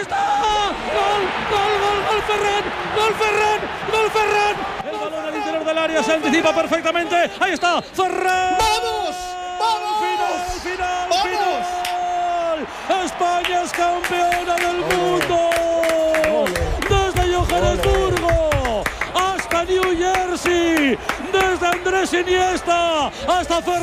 está. ¡Gol, gol, gol, gol Ferran! ¡Gol Ferran! ¡Gol Ferran! El balón al interior del área se anticipa perfectamente. Ahí está Ferran. ¡Vamos! ¡Vamos! ¡Final! ¡Vamos! ¡Final! ¡España es campeona del mundo! Desde Johannesburgo hasta New Jersey, desde Andrés Iniesta hasta Ferran.